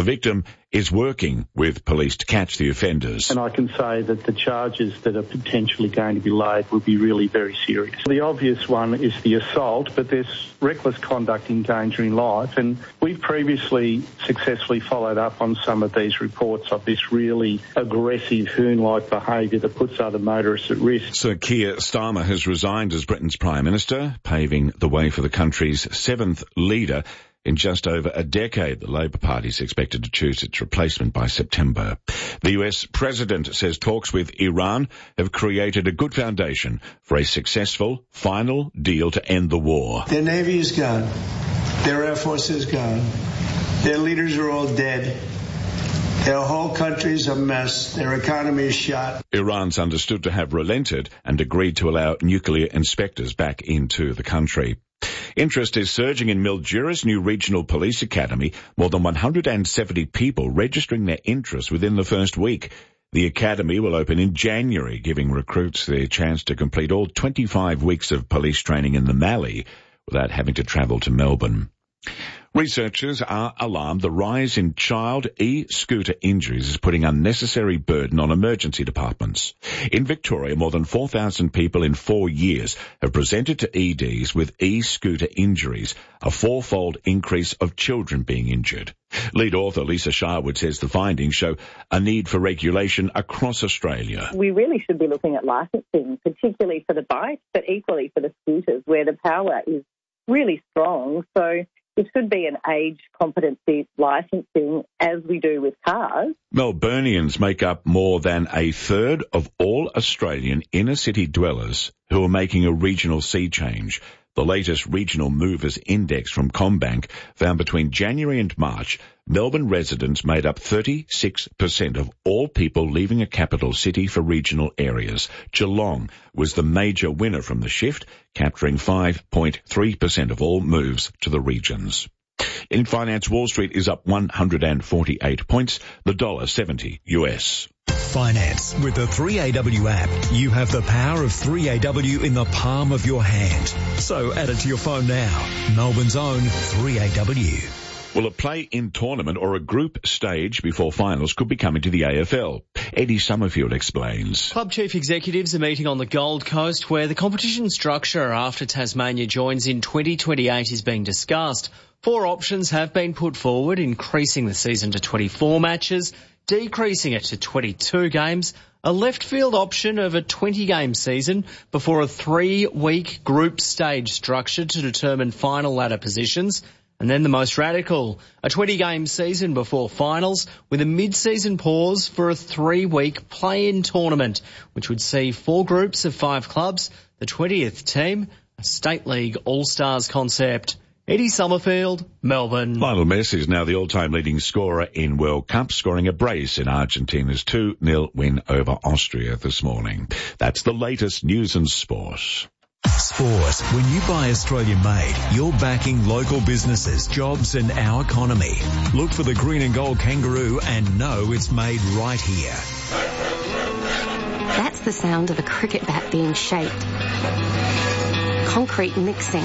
The victim is working with police to catch the offenders. And I can say that the charges that are potentially going to be laid will be really very serious. The obvious one is the assault, but there's reckless conduct endangering life, and we've previously successfully followed up on some of these reports of this really aggressive hoon-like behaviour that puts other motorists at risk. Sir Keir Starmer has resigned as Britain's Prime Minister, paving the way for the country's seventh leader in just over a decade. The Labour Party is expected to choose its replacement by September. The US President says talks with Iran have created a good foundation for a successful final deal to end the war. Their Navy is gone. Their Air Force is gone. Their leaders are all dead. Their whole country's a mess. Their economy is shot. Iran's understood to have relented and agreed to allow nuclear inspectors back into the country. Interest is surging in Mildura's new regional police academy, more than 170 people registering their interest within the first week. The academy will open in January, giving recruits the chance to complete all 25 weeks of police training in the Mallee without having to travel to Melbourne. Researchers are alarmed the rise in child e-scooter injuries is putting unnecessary burden on emergency departments. In Victoria, more than 4,000 people in 4 years have presented to EDs with e-scooter injuries, a fourfold increase of children being injured. Lead author Lisa Sharwood says the findings show a need for regulation across Australia. We really should be looking at licensing, particularly for the bikes, but equally for the scooters, where the power is really strong. So it should be an age competency licensing as we do with cars. Melburnians make up more than a third of all Australian inner-city dwellers who are making a regional sea change. The latest Regional Movers Index from CommBank found between January and March, Melbourne residents made up 36% of all people leaving a capital city for regional areas. Geelong was the major winner from the shift, capturing 5.3% of all moves to the regions. In finance, Wall Street is up 148 points, the $1.70 US. Finance. With the 3AW app, you have the power of 3AW in the palm of your hand. So add it to your phone now. Melbourne's own 3AW. Well, a play-in tournament or a group stage before finals could be coming to the AFL. Eddie Summerfield explains. Club chief executives are meeting on the Gold Coast, where the competition structure after Tasmania joins in 2028 is being discussed. 4 options have been put forward, increasing the season to 24 matches, decreasing it to 22 games, a left field option of a 20-game season before a 3-week group stage structure to determine final ladder positions, and then the most radical, a 20-game season before finals with a mid-season pause for a 3-week play-in tournament, which would see 4 groups of 5 clubs, the 20th team, a State League All-Stars concept. Eddie Summerfield, Melbourne. Lionel Messi is now the all-time leading scorer in World Cup, scoring a brace in Argentina's 2-0 win over Austria this morning. That's the latest news and sport. Sport. When you buy Australian made, you're backing local businesses, jobs and our economy. Look for the green and gold kangaroo and know it's made right here. That's the sound of a cricket bat being shaped. Concrete mixing.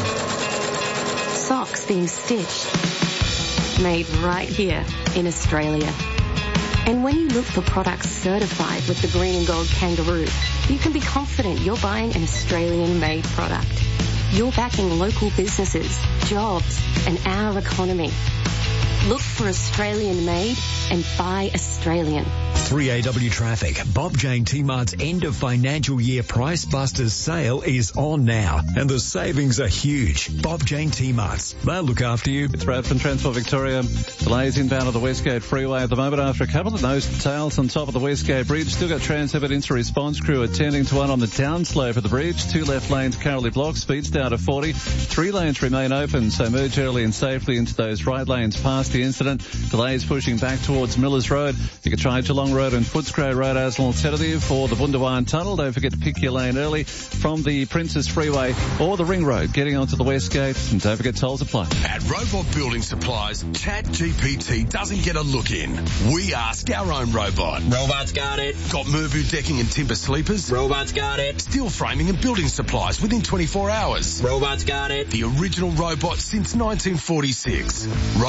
Socks being stitched, made right here in Australia. And when you look for products certified with the green and gold kangaroo, you can be confident you're buying an Australian-made product. You're backing local businesses, jobs, and our economy. Look for Australian-made and buy Australian. 3AW Traffic. Bob Jane T-Mart's end of financial year Price Busters sale is on now, and the savings are huge. Bob Jane T-Mart's. They'll look after you. It's Brad from Transport Victoria. Delays inbound of the Westgate Freeway at the moment after a couple of nose to tails on top of the Westgate Bridge. Still got Transurban Instant Response crew attending to one on the downslope of the bridge. 2 left lanes currently blocked. Speeds down to 40. 3 lanes remain open, so merge early and safely into those right lanes past the incident. Delays pushing back towards Millers Road. You can try Geelong Road and Footscray Road as an alternative for the Bundawan Tunnel. Don't forget to pick your lane early from the Princess Freeway or the Ring Road getting onto the Westgate. And don't forget tolls apply. At Robot Building Supplies, ChatGPT doesn't get a look in. We ask our own robot. Robot's got it. Got Mervu decking and timber sleepers? Robot's got it. Steel framing and building supplies within 24 hours? Robot's got it. The original robot since 1946. Robot Building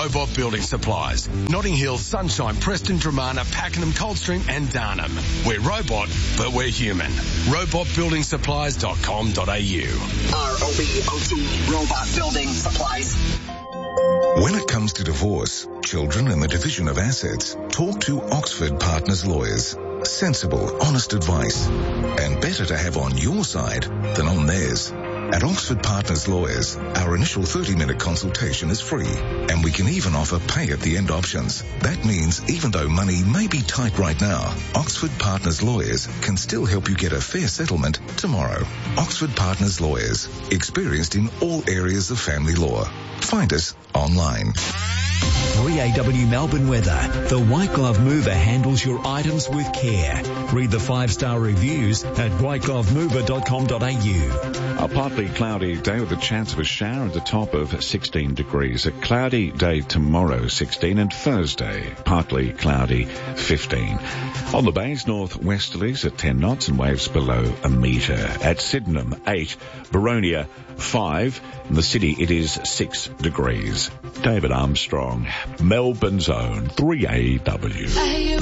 Building Supplies. Notting Hill, Sunshine, Preston, Dramana, Pakenham, Coldstream and Darnham. We're robot, but we're human. robotbuildingsupplies.com.au. ROBOT, Robot Building Supplies. When it comes to divorce, children and the division of assets, talk to Oxford Partners Lawyers. Sensible, honest advice. And better to have on your side than on theirs. At Oxford Partners Lawyers, our initial 30-minute consultation is free, and we can even offer pay-at-the-end options. That means even though money may be tight right now, Oxford Partners Lawyers can still help you get a fair settlement tomorrow. Oxford Partners Lawyers, experienced in all areas of family law. Find us online. 3AW Melbourne weather. The White Glove Mover handles your items with care. Read the 5-star reviews at whiteglovemover.com.au. A partly cloudy day with a chance of a shower at the top of 16 degrees. A cloudy day tomorrow, 16, and Thursday, partly cloudy, 15. On the bays, northwesterlies at 10 knots and waves below a metre. At Sydenham, 8. Boronia, 5. In the city, it is 6 degrees. David Armstrong, Melbourne's own 3AW.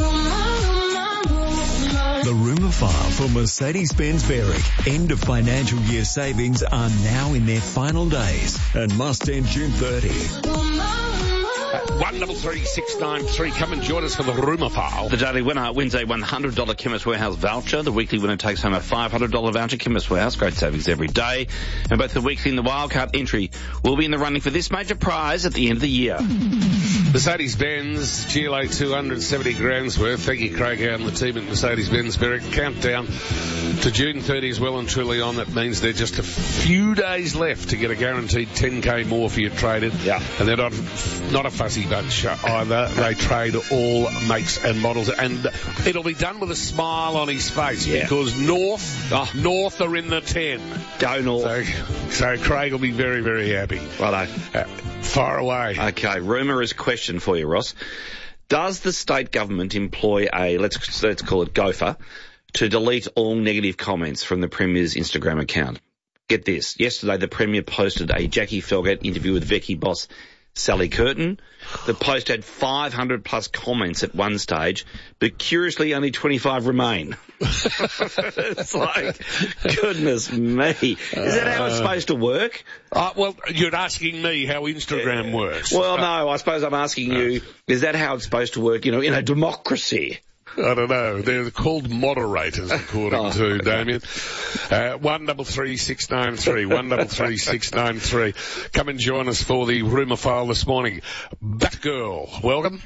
The rumour file for Mercedes-Benz Berwick. End of financial year savings are now in their final days and must end June 30. 133693. Come and join us for the rumour file. The daily winner wins a $100 Chemist Warehouse voucher. The weekly winner takes home a $500 voucher. Chemist Warehouse, great savings every day. And both the weekly and the wildcard entry will be in the running for this major prize at the end of the year. Mercedes-Benz GLA 270 grand's worth. Thank you, Craig, and the team at Mercedes-Benz Berwick. Countdown to June 30 is well and truly on. That means there's just a few days left to get a guaranteed 10k more for your traded. Yeah. And they're not a fussy bunch either. They trade all makes and models, and it'll be done with a smile on his face because North are in the 10. Go North. So Craig will be very, very happy. Righto. Far away. Okay, rumour is question for you, Ross. Does the state government employ a, let's call it gopher, to delete all negative comments from the Premier's Instagram account? Get this. Yesterday, the Premier posted a Jackie Felgate interview with Vecchi boss Sally Curtin. The post had 500 plus comments at one stage, but curiously only 25 remain. It's like, goodness me. Is that how it's supposed to work? Well, you're asking me how Instagram works. Well, no, I suppose I'm asking you, is that how it's supposed to work, in a democracy? I don't know. They're called moderators, according to Damien. 133693. 133693. Come and join us for the rumour file this morning. Batgirl, welcome.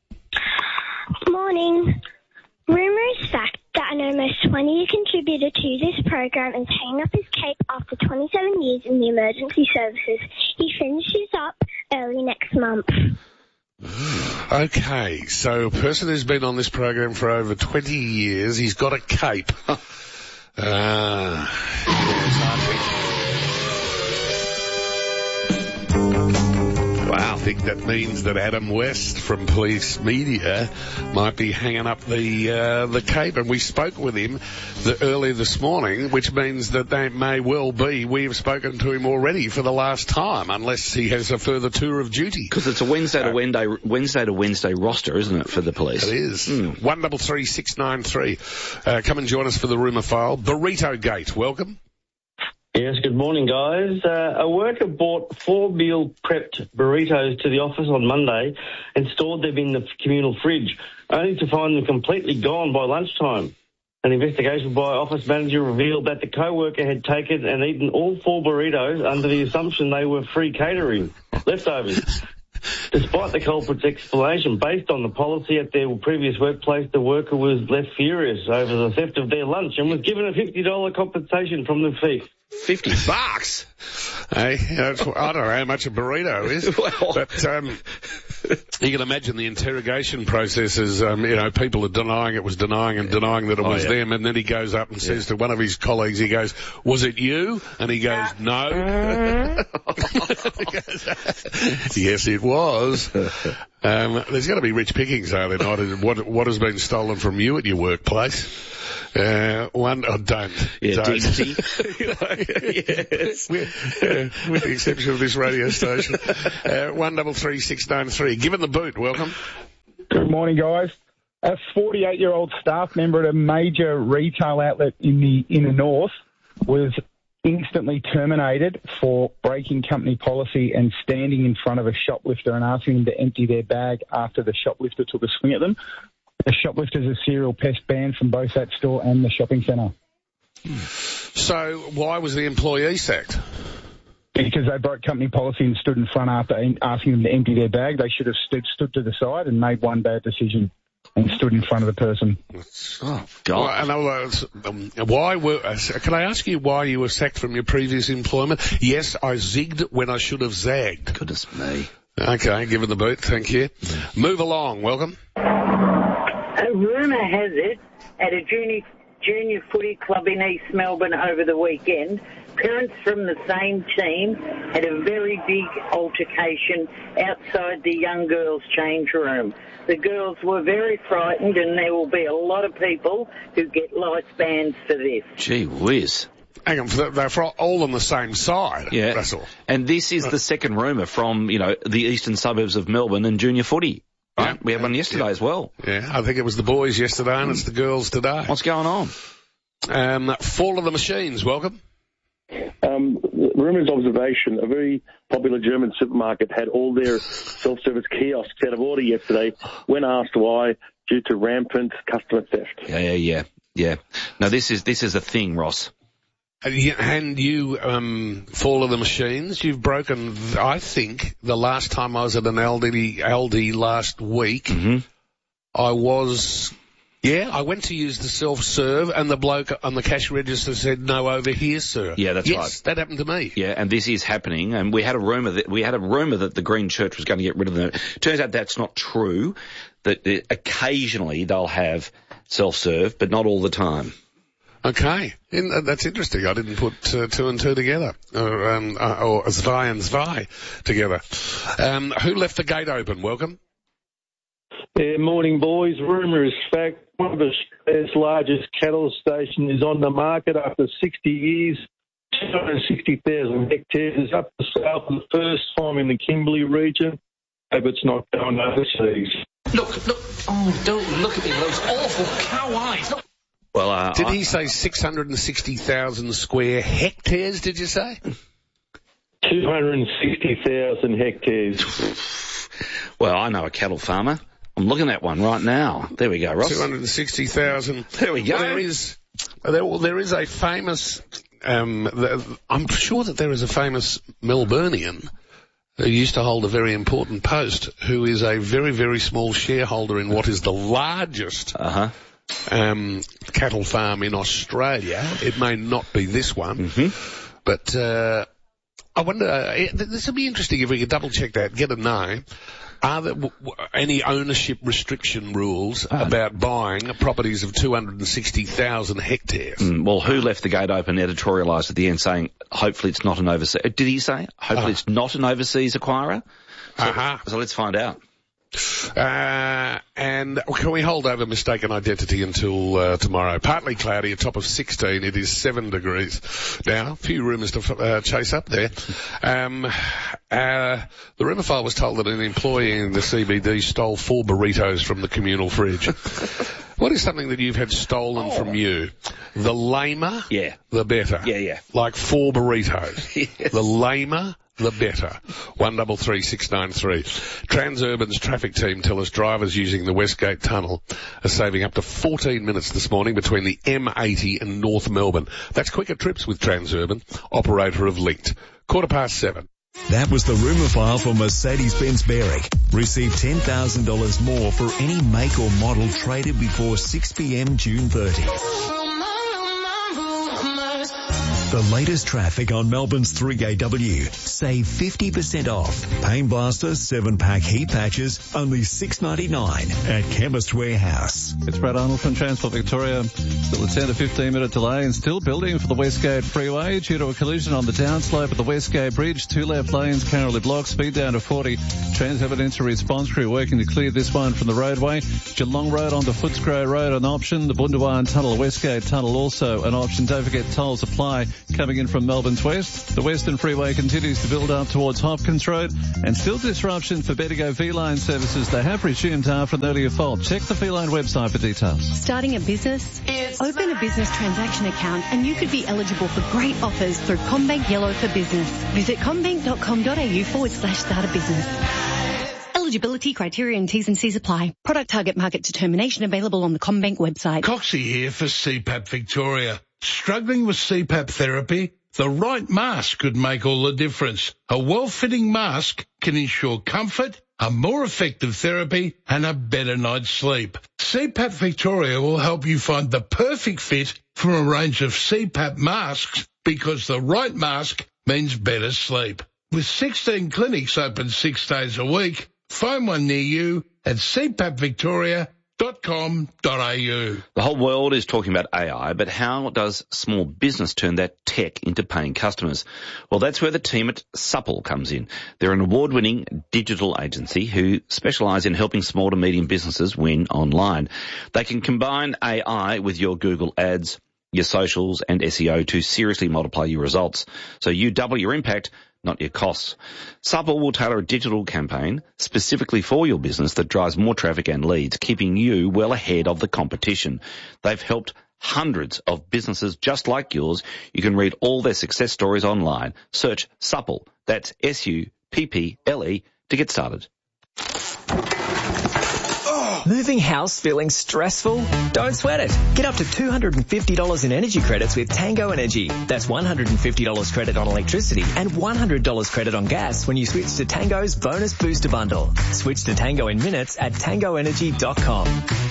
Morning. Rumour is fact that an almost 20-year contributor to this program is hanging up his cape after 27 years in the emergency services. He finishes up early next month. Okay, so a person who's been on this program for over 20 years, he's got a cape. Wow, I think that means that Adam West from Police Media might be hanging up the cape, and we spoke with him earlier this morning, which means that they may well be, we have spoken to him already for the last time, unless he has a further tour of duty. Because it's a Wednesday to Wednesday roster, isn't it, for the police? It is. 133693. Come and join us for the rumour file. Burrito Gate, welcome. Yes, good morning, guys. A worker bought 4 meal prepped burritos to the office on Monday and stored them in the communal fridge, only to find them completely gone by lunchtime. An investigation by office manager revealed that the co-worker had taken and eaten all 4 burritos under the assumption they were free catering, leftovers. Despite the culprit's explanation, based on the policy at their previous workplace, the worker was left furious over the theft of their lunch and was given a $50 compensation from the thief. $50? Hey, I don't know how much a burrito is, but you can imagine the interrogation process is, people are denying it was denying that it was them, and then he goes up and says to one of his colleagues, he goes, "Was it you?" And he goes, "No." Yes, it was. There's got to be rich pickings, are there not? What has been stolen from you at your workplace? Don't. Yeah, dignity. Yes. With the exception of this radio station. 133693. Given the boot, welcome. Good morning, guys. A 48-year-old staff member at a major retail outlet in the inner north was instantly terminated for breaking company policy and standing in front of a shoplifter and asking them to empty their bag after the shoplifter took a swing at them. The shoplifter is a serial pest banned from both that store and the shopping centre. So why was the employee sacked? Because they broke company policy and stood in front after asking them to empty their bag. They should have stood to the side and made one bad decision and stood in front of the person. Oh, God. Well, in other words, can I ask you why you were sacked from your previous employment? Yes, I zigged when I should have zagged. Goodness me. Okay, given the boot, thank you. Move along, welcome. A rumour has it, at a junior footy club in East Melbourne over the weekend, parents from the same team had a very big altercation outside the young girls' change room. The girls were very frightened, and there will be a lot of people who get life bans for this. Gee whiz. Hang on, they're all on the same side, yeah. Russell. And this is the second rumour from, the eastern suburbs of Melbourne and junior footy. Right? Yeah. We had one yesterday as well. Yeah, I think it was the boys yesterday and it's the girls today. What's going on? Fall of the Machines, welcome. Rumours observation, a very popular German supermarket had all their self-service kiosks out of order yesterday when asked why, due to rampant customer theft. Yeah. No, this is a thing, Ross. And you, Fall of the Machines, you've broken, I think, the last time I was at an Aldi last week, I went to use the self-serve and the bloke on the cash register said, no, over here, sir. Yeah, that's right. Yes, that happened to me. Yeah, and this is happening, and we had a rumour that the Green Church was going to get rid of them. Turns out that's not true, that occasionally they'll have self-serve, but not all the time. Okay. That's interesting. I didn't put two and two together, or Zwei and Zwei together. Who left the gate open? Welcome. Yeah, morning, boys. Rumour is fact. One of Australia's largest cattle station is on the market after 60 years. 260,000 hectares is up the south for the first time in the Kimberley region. Hope it's not going overseas. Look. Oh, don't look at me with those awful cow eyes. Look. Well, did he say 660,000 square hectares, did you say? 260,000 hectares. Well, I know a cattle farmer. I'm looking at one right now. There we go, Ross. 260,000. There we go. Well, there is a famous, I'm sure that there is a famous Melburnian who used to hold a very important post, who is a very, very small shareholder in what is the largest cattle farm in Australia. It may not be this one, but I wonder, this would be interesting if we could double check that, get a know. Are there any ownership restriction rules about buying properties of 260,000 hectares? Well, who left the gate open editorialised at the end saying, hopefully it's not an overseas... Did he say? Hopefully it's not an overseas acquirer? So let's find out. And can we hold over mistaken identity until tomorrow? Partly cloudy, a top of 16. It is 7 degrees. Now, a few rumours to chase up there. The rumour file was told that an employee in the CBD stole 4 burritos from the communal fridge. What is something that you've had stolen from you? The lamer, the better. Yeah. Like 4 burritos. Yes. The lamer, the better. 133693. Transurban's traffic team tell us drivers using the Westgate Tunnel are saving up to 14 minutes this morning between the M80 and North Melbourne. That's quicker trips with Transurban, operator of Linked. 7:15. That was the rumour file for Mercedes-Benz Berwick. Receive $10,000 more for any make or model traded before 6 p.m. June 30. The latest traffic on Melbourne's 3AW. Save 50% off. Pain Blaster 7-pack heat patches, only $6.99 at Chemist Warehouse. It's Brad Arnold from Transport Victoria. Still a 10 to 15 minute delay and still building for the Westgate Freeway due to a collision on the downslope of the Westgate Bridge. 2 left lanes currently blocked, speed down to 40. Transit Incident Response Crew working to clear this one from the roadway. Geelong Road onto Footscray Road an option. The Bundawan Tunnel, Westgate Tunnel also an option. Don't forget tolls apply coming in from Melbourne's west. The Western Freeway continues to build up towards Hopkins Road and still disruption for Bedigo V-Line services. They have resumed after an earlier fault. Check the V-Line website for details. Starting a business? Open a business transaction account and you could be eligible for great offers through CommBank Yellow for Business. Visit commbank.com.au/start a business. Eligibility criteria and T's and C's apply. Product target market determination available on the CommBank website. Coxie here for CPAP Victoria. Struggling with CPAP therapy? The right mask could make all the difference. A well-fitting mask can ensure comfort, a more effective therapy and a better night's sleep. CPAP Victoria will help you find the perfect fit from a range of CPAP masks because the right mask means better sleep. With 16 clinics open 6 days a week, find one near you at cpappvictoria.com.au. The whole world is talking about AI, but how does small business turn that tech into paying customers? Well, that's where the team at Supple comes in. They're an award-winning digital agency who specialise in helping small to medium businesses win online. They can combine AI with your Google Ads, your socials and SEO to seriously multiply your results. So you double your impact, not your costs. Supple will tailor a digital campaign specifically for your business that drives more traffic and leads, keeping you well ahead of the competition. They've helped hundreds of businesses just like yours. You can read all their success stories online. Search Supple, that's SUPPLE, to get started. Moving house feeling stressful? Don't sweat it. Get up to $250 in energy credits with Tango Energy. That's $150 credit on electricity and $100 credit on gas when you switch to Tango's Bonus Booster Bundle. Switch to Tango in minutes at tangoenergy.com.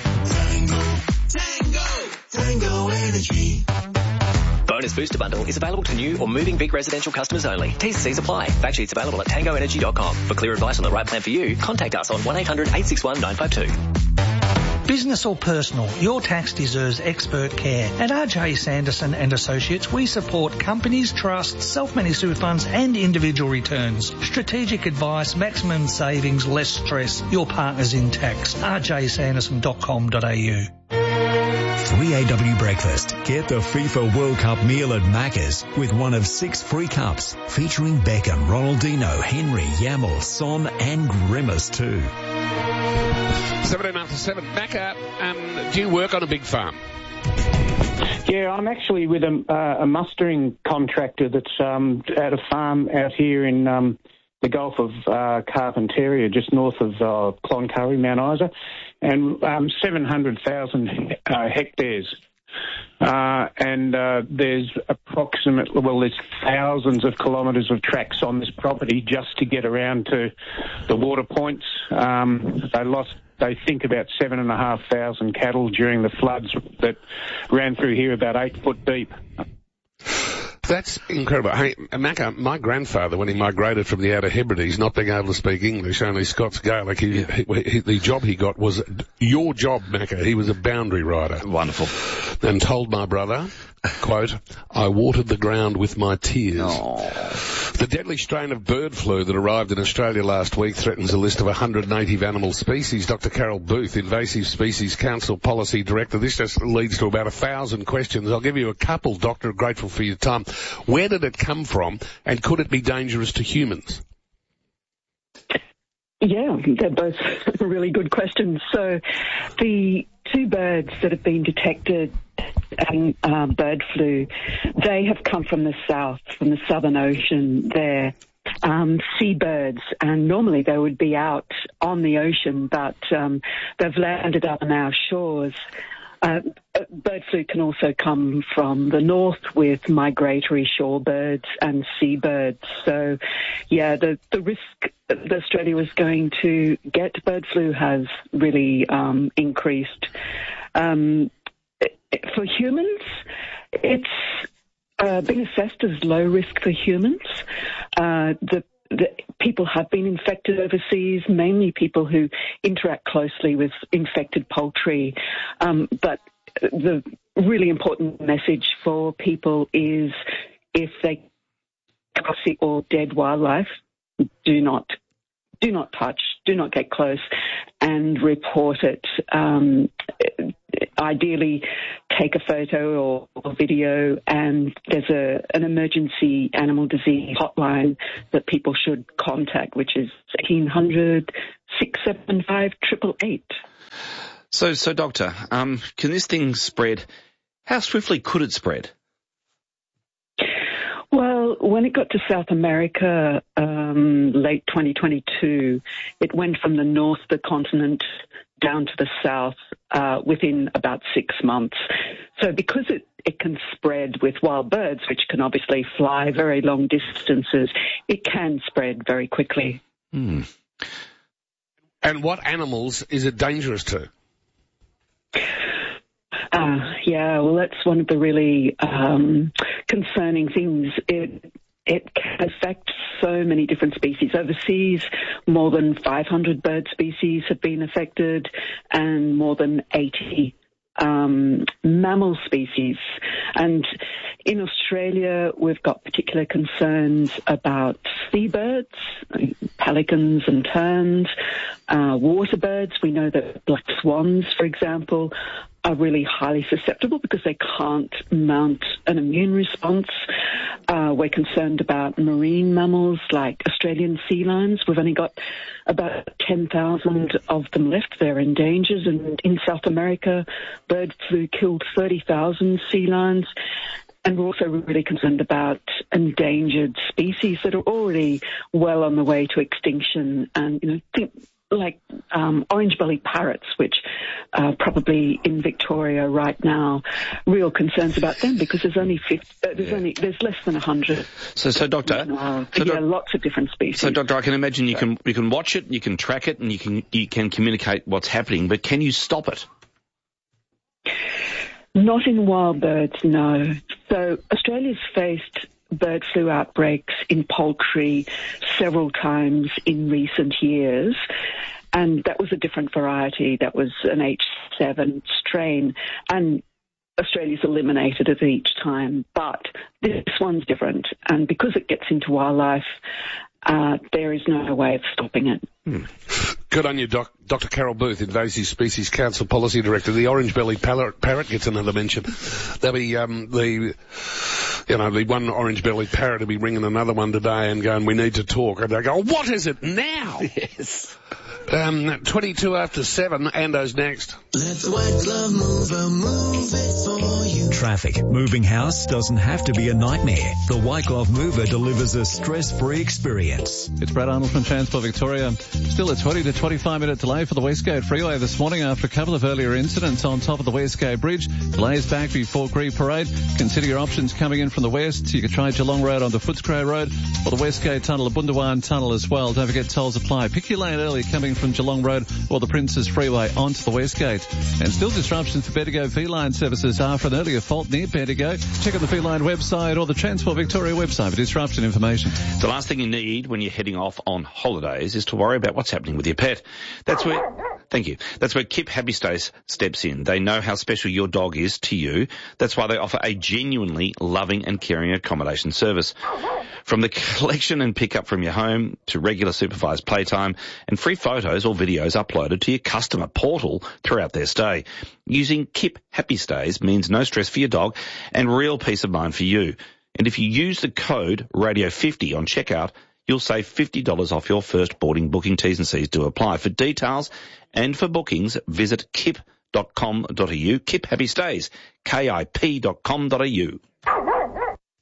Tango Energy. Bonus Booster Bundle is available to new or moving big residential customers only. T's and C's apply. Fact sheets available at tangoenergy.com. For clear advice on the right plan for you, contact us on 1-800-861-952. Business or personal, your tax deserves expert care. At RJ Sanderson and Associates, we support companies, trusts, self-managed super funds and individual returns. Strategic advice, maximum savings, less stress. Your partners in tax. rjsanderson.com.au. 3AW Breakfast. Get the FIFA World Cup meal at Macca's with one of 6 free cups featuring Beckham, Ronaldinho, Henry, Yamal, Son and Grimace too. 17 after 7. Macca, do you work on a big farm? Yeah, I'm actually with a mustering contractor that's at a farm out here in the Gulf of Carpentaria, just north of Cloncurry, Mount Isa, and 700,000 hectares. And there's there's thousands of kilometres of tracks on this property just to get around to the water points. They think about 7,500 cattle during the floods that ran through here about 8 foot deep. That's incredible. Hey, Macca, my grandfather, when he migrated from the Outer Hebrides, not being able to speak English, only Scots Gaelic, the job he got was your job, Macca. He was a boundary rider. Wonderful. And told my brother, quote, I watered the ground with my tears. Aww. The deadly strain of bird flu that arrived in Australia last week threatens a list of 100 native animal species. Dr. Carol Booth, Invasive Species Council Policy Director. This just leads to about 1,000 questions. I'll give you a couple, Doctor. Grateful for your time. Where did it come from, and could it be dangerous to humans? Yeah, they're both really good questions. So the 2 birds that have been detected having bird flu, they have come from the south, from the Southern Ocean. They're seabirds, and normally they would be out on the ocean, but they've landed up on our shores. Bird flu can also come from the north with migratory shorebirds and seabirds. So, yeah, the risk that Australia was going to get bird flu has really increased. For humans, it's been assessed as low risk for humans. The people have been infected overseas, mainly people who interact closely with infected poultry. But the really important message for people is if they come sick or dead wildlife, do not touch, do not get close, and report it. Ideally, take a photo or video, and there's an emergency animal disease hotline that people should contact, which is 1800 675 888. So, Doctor, can this thing spread? How swiftly could it spread? Well, when it got to South America, late 2022, it went from the north of the continent down to the south within about 6 months. So because it can spread with wild birds, which can obviously fly very long distances, it can spread very quickly. And what animals is it dangerous to? Yeah, well, that's one of the really concerning things. It can affect so many different species. Overseas, more than 500 bird species have been affected and more than 80 mammal species. And in Australia, we've got particular concerns about seabirds, pelicans and terns, water birds. We know that black swans, for example, are really highly susceptible because they can't mount an immune response. We're concerned about marine mammals like Australian sea lions. We've only got about 10,000 of them left. They're endangered. And in South America, bird flu killed 30,000 sea lions. And we're also really concerned about endangered species that are already well on the way to extinction. And, think like orange-bellied parrots, which are probably in Victoria right now. Real concerns about them because there's less than 100. So Doctor, lots of different species. So Doctor, I can imagine you can watch it, you can track it, and you can communicate what's happening. But can you stop it? Not in wild birds, no. So Australia's faced bird flu outbreaks in poultry several times in recent years, and that was a different variety. That was an H7 strain, and Australia's eliminated it each time. But this one's different, and because it gets into wildlife, there is no way of stopping it. Good on you, Dr. Carol Booth, Invasive Species Council Policy Director. The orange-bellied parrot gets another mention. There'll be the one orange-bellied parrot will be ringing another one today and going, "We need to talk." And they go, "What is it now?" Yes. 22 after 7, Ando's next. Let the white glove mover move it for you. Traffic. Moving house doesn't have to be a nightmare. The White Glove Mover delivers a stress-free experience. It's Brad Arnold from Transport Victoria. Still a 20 to 25 minute delay for the Westgate Freeway this morning after a couple of earlier incidents on top of the Westgate Bridge. Delays back before Greve Parade. Consider your options coming in from the west. You can try Geelong Road onto Footscray Road or the Westgate Tunnel, the Bundawan Tunnel as well. Don't forget tolls apply. Pick your lane early coming from Geelong Road or the Princes Freeway onto the Westgate. And still disruptions for Bendigo V-Line services after an earlier fault near Bendigo. Check out the V-Line website or the Transport Victoria website for disruption information. The last thing you need when you're heading off on holidays is to worry about what's happening with your pet. That's where Kip Happy Stays steps in. They know how special your dog is to you. That's why they offer a genuinely loving and caring accommodation service. From the collection and pickup from your home to regular supervised playtime and free photos or videos uploaded to your customer portal throughout their stay. Using Kip Happy Stays means no stress for your dog and real peace of mind for you. And if you use the code Radio50 on checkout, you'll save $50 off your first boarding booking. T's and C's do apply. For details and for bookings, visit kip.com.au. Kip Happy Stays, KIP.com.au.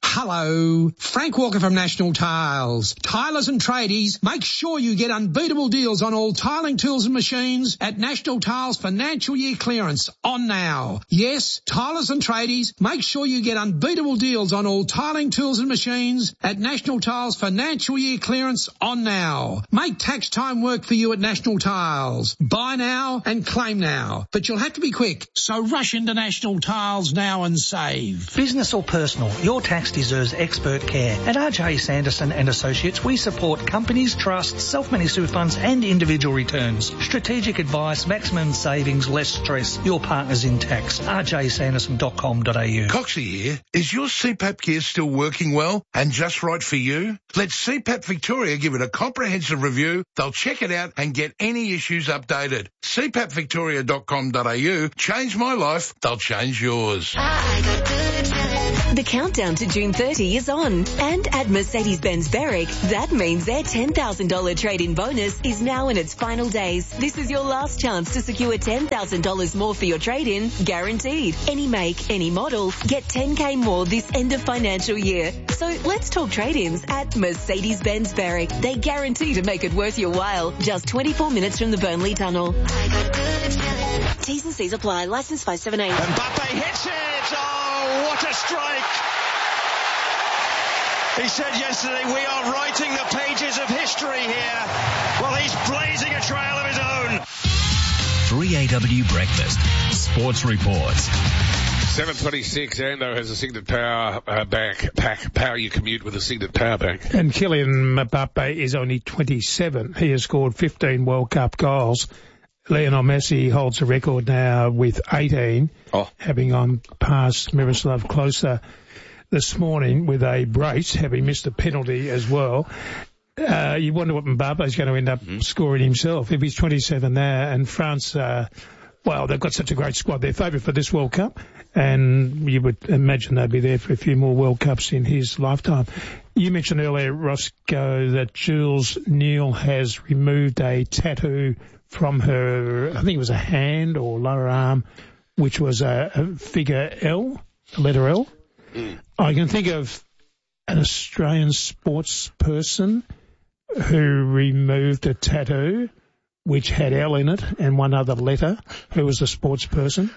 Hello, Frank Walker from National Tiles. Tilers and tradies, make sure you get unbeatable deals on all tiling tools and machines at National Tiles financial year clearance on now. Yes, tilers and tradies, make sure you get unbeatable deals on all tiling tools and machines at National Tiles financial year clearance on now. Make tax time work for you at National Tiles. Buy now and claim now, but you'll have to be quick, so rush into National Tiles now and save. Business or personal, your tax deserves expert care. At RJ Sanderson and Associates, we support companies, trusts, self-managed super funds and individual returns. Strategic advice, maximum savings, less stress. Your partners in tax. rjsanderson.com.au. Coxie here. Is your CPAP gear still working well and just right for you? Let CPAP Victoria give it a comprehensive review. They'll check it out and get any issues updated. CPAPvictoria.com.au. Change my life. They'll change yours. The countdown to June 30 is on, and at Mercedes-Benz Berwick, that means their $10,000 trade-in bonus is now in its final days. This is your last chance to secure $10,000 more for your trade-in, guaranteed. Any make, any model, get $10K more this end of financial year. So let's talk trade-ins at Mercedes-Benz Berwick. They guarantee to make it worth your while. Just 24 minutes from the Burnley Tunnel. T's and C's apply. Licence 578. Mbappe hits it! Oh, what a strike! He said yesterday, we are writing the pages of history here. Well, he's blazing a trail of his own. 3AW Breakfast. Sports Reports. 7:26. Ando has a Signet Power pack. Power your commute with a Signet Power Bank. And Kylian Mbappe is only 27. He has scored 15 World Cup goals. Lionel Messi holds a record now with 18, having gone past Miroslav Klose this morning with a brace, having missed a penalty as well. You wonder what Mbappe is going to end up scoring himself if he's 27 there. And France, well, they've got such a great squad. They're favourite for this World Cup, and you would imagine they'd be there for a few more World Cups in his lifetime. You mentioned earlier, Roscoe, that Jules Neal has removed a tattoo from her, I think it was a hand or lower arm, which was a figure L, a letter L. I can think of an Australian sports person who removed a tattoo which had L in it and one other letter, who was a sports person.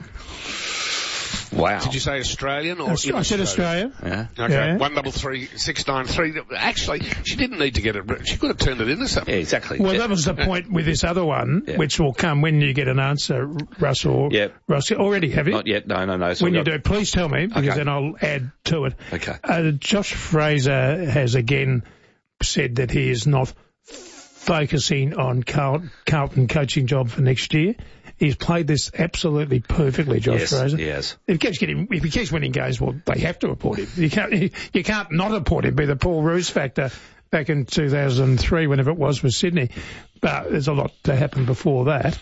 Wow. Did you say Australian or I said Australia. Yeah. Okay. Yeah. 133693. Actually, she didn't need to get it. She could have turned it into something. Yeah, exactly. Well, that was the point with this other one, which will come when you get an answer, Russell. Yep. Russell, already have you? Not yet. No. So when you do, please tell me, because then I'll add to it. Okay. Josh Fraser has again said that he is not focusing on Carlton coaching job for next year. He's played this absolutely perfectly, Josh Fraser. Yes. If he keeps winning games, well, they have to report him. You can't not report him. Be the Paul Roos factor back in 2003, whenever it was with Sydney. But there's a lot to happen before that.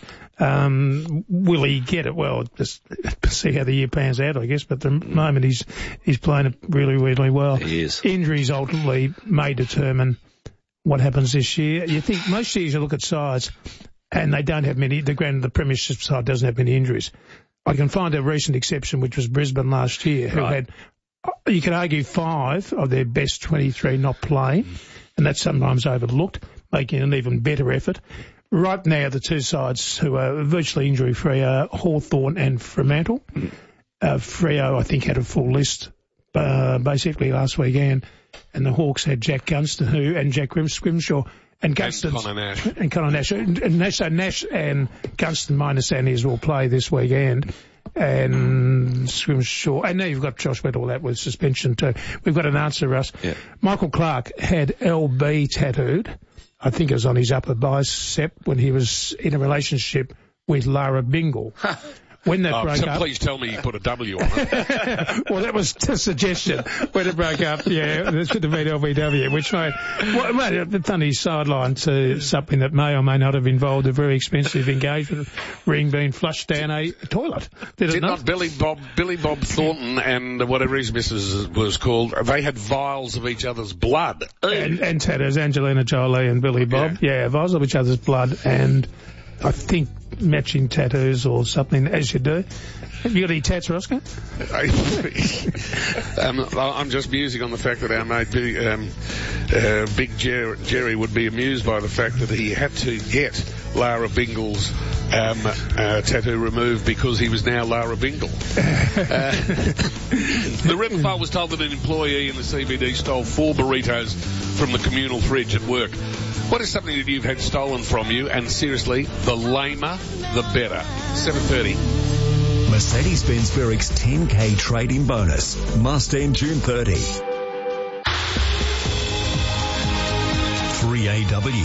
Will he get it? Well, just see how the year pans out, I guess. But at the moment, he's playing it really, really well. He is. Injuries ultimately may determine what happens this year. You think most years you look at sides, and they don't have many. The Premiership side doesn't have many injuries. I can find a recent exception, which was Brisbane last year, who had, you could argue, 5 of their best 23 not playing, and that's sometimes overlooked, making an even better effort. Right now, the two sides who are virtually injury-free are Hawthorn and Fremantle. Freo, I think, had a full list basically last weekend, and the Hawks had Jack Gunston and Jack Grimshaw. And Gunston and Connor Nash. So Nash and Gunston, my understanding is, will play this weekend. And Scrimshaw. And now you've got Josh Weddle, that with suspension too. We've got an answer, Russ. Yeah. Michael Clark had LB tattooed. I think it was on his upper bicep when he was in a relationship with Lara Bingle. When that broke up... Please tell me you put a W on it. Well, that was the suggestion. When it broke up, it should have been LBW, which made a funny sideline to something that may or may not have involved a very expensive engagement ring being flushed down a toilet. Did not Billy Bob Thornton and whatever his missus was called, they had vials of each other's blood. And tattoos, Angelina Jolie and Billy Bob. Yeah, vials of each other's blood and... I think, matching tattoos or something, as you do. Have you got any tats, Roscoe? I'm just musing on the fact that our mate Big Jerry would be amused by the fact that he had to get Lara Bingle's tattoo removed because he was now Lara Bingle. The Rebel was told that an employee in the CBD stole 4 burritos from the communal fridge at work. What is something that you've had stolen from you? And seriously, the lamer, the better. 7:30. Mercedes-Benz Berwick's 10K trade-in bonus must end June 30. 3AW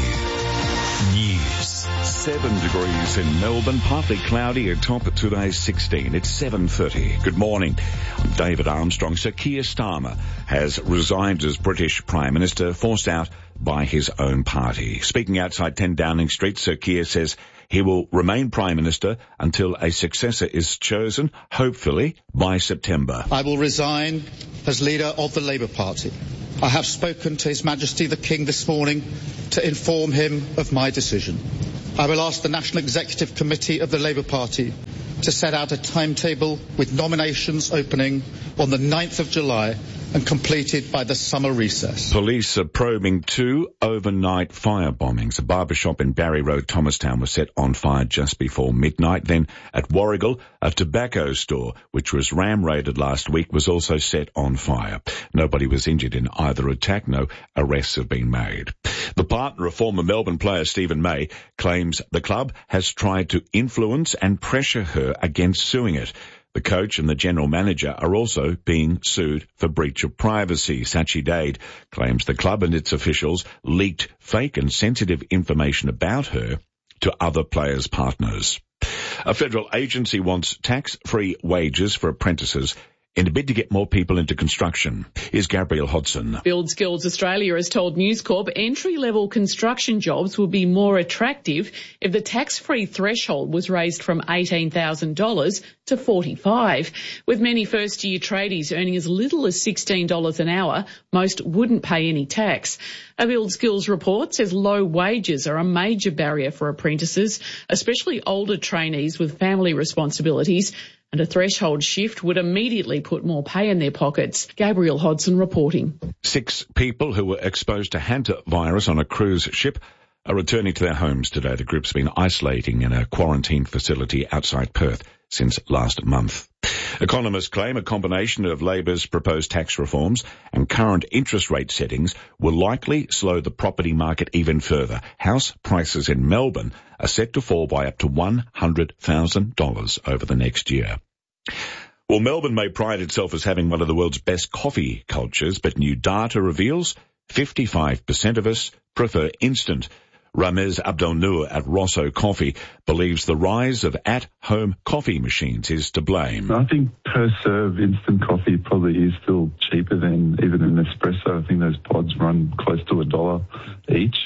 News. 7 degrees in Melbourne, partly cloudy, a top at today's 16. It's 7:30. Good morning. I'm David Armstrong. Sir Keir Starmer has resigned as British Prime Minister, forced out by his own party. Speaking outside 10 Downing Street, Sir Keir says he will remain Prime Minister until a successor is chosen, hopefully by September. I will resign as leader of the Labour Party. I have spoken to His Majesty the King this morning to inform him of my decision. I will ask the National Executive Committee of the Labour Party to set out a timetable with nominations opening on the 9th of July and completed by the summer recess. Police are probing 2 overnight fire bombings. A barbershop in Barry Road, Thomastown, was set on fire just before midnight. Then at Warrigal, a tobacco store, which was ram-raided last week, was also set on fire. Nobody was injured in either attack. No arrests have been made. The partner of former Melbourne player Stephen May claims the club has tried to influence and pressure her against suing it. The coach and the general manager are also being sued for breach of privacy. Sachi Dade claims the club and its officials leaked fake and sensitive information about her to other players' partners. A federal agency wants tax-free wages for apprentices in a bid to get more people into construction. Here's Gabrielle Hodson. Build Skills Australia has told News Corp entry-level construction jobs will be more attractive if the tax-free threshold was raised from $18,000 to $45,000. With many first-year tradies earning as little as $16 an hour, most wouldn't pay any tax. A Build Skills report says low wages are a major barrier for apprentices, especially older trainees with family responsibilities, and a threshold shift would immediately put more pay in their pockets. Gabrielle Hodson reporting. 6 people who were exposed to hantavirus on a cruise ship are returning to their homes today. The group's been isolating in a quarantine facility outside Perth since last month. Economists claim a combination of Labor's proposed tax reforms and current interest rate settings will likely slow the property market even further. House prices in Melbourne are set to fall by up to $100,000 over the next year. Well, Melbourne may pride itself as having one of the world's best coffee cultures, but new data reveals 55% of us prefer instant. Ramez Abdelnour at Rosso Coffee believes the rise of at-home coffee machines is to blame. I think per serve instant coffee probably is still cheaper than even an espresso. I think those pods run close to $1 each.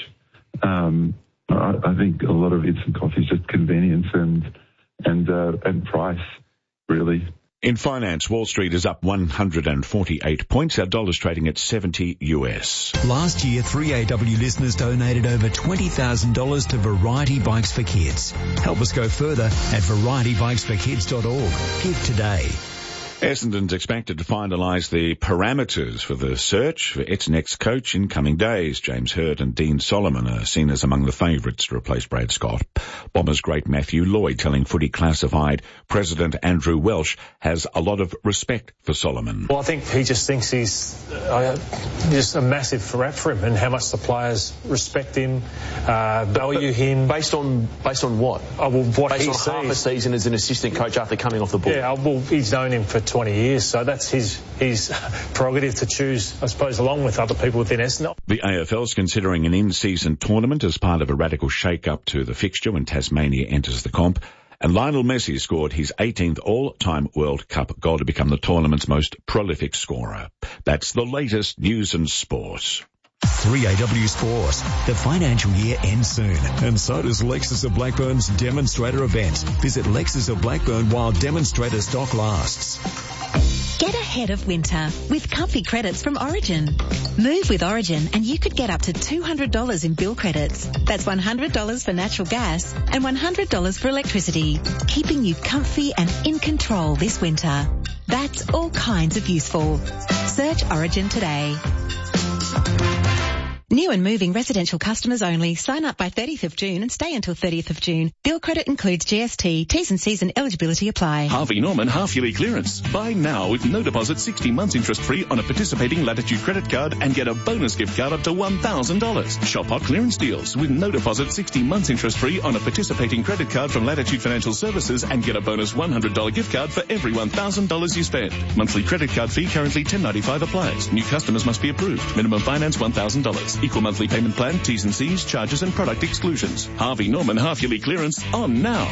I think a lot of instant coffee is just convenience and price, really. In finance, Wall Street is up 148 points. Our dollar's trading at 70 US. Last year, 3AW listeners donated over $20,000 to Variety Bikes for Kids. Help us go further at varietybikesforkids.org. Give today. Essendon's expected to finalise the parameters for the search for its next coach in coming days. James Hird and Dean Solomon are seen as among the favourites to replace Brad Scott. Bombers great Matthew Lloyd telling Footy Classified President Andrew Welsh has a lot of respect for Solomon. Well, I think he just thinks he's just a massive threat for him, and how much the players respect him, value him. Based on what? What based he on sees. Half a season as an assistant coach after coming off the board. Yeah, well, he's known him for 20 years, so that's his prerogative to choose, I suppose, along with other people within Essendon. The AFL's considering an in-season tournament as part of a radical shake-up to the fixture when Tasmania enters the comp. And Lionel Messi scored his 18th all-time World Cup goal to become the tournament's most prolific scorer. That's the latest news and sport. 3AW Sport. The financial year ends soon, and so does Lexus of Blackburn's demonstrator event. Visit Lexus of Blackburn while demonstrator stock lasts. Get ahead of winter with comfy credits from Origin. Move with Origin and you could get up to $200 in bill credits. That's $100 for natural gas and $100 for electricity, keeping you comfy and in control this winter. That's all kinds of useful. Search Origin today. New and moving residential customers only. Sign up by 30th of June and stay until 30th of June. Bill credit includes GST. T's and C's and eligibility apply. Harvey Norman half-yearly clearance. Buy now with no deposit, 60 months interest-free on a participating Latitude credit card and get a bonus gift card up to $1,000. Shop hot clearance deals with no deposit, 60 months interest-free on a participating credit card from Latitude Financial Services and get a bonus $100 gift card for every $1,000 you spend. Monthly credit card fee currently $10.95 applies. New customers must be approved. Minimum finance $1,000. Equal monthly payment plan, T's and C's, charges and product exclusions. Harvey Norman half-yearly clearance on now.